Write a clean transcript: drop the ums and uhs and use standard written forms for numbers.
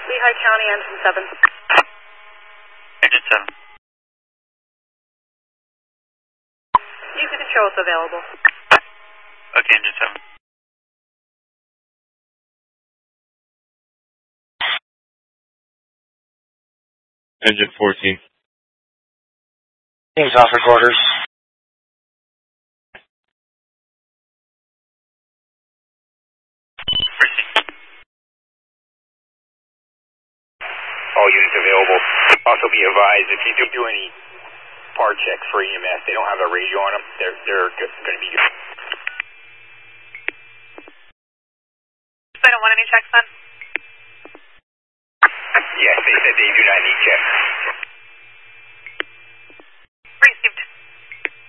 Lehigh County, engine 7. Engine 7. You can show us available. Okay, engine 7. Engine 14. Team's off recorders. All units available. Also be advised, if you do any part checks for EMS, they don't have a radio on them. They're going to be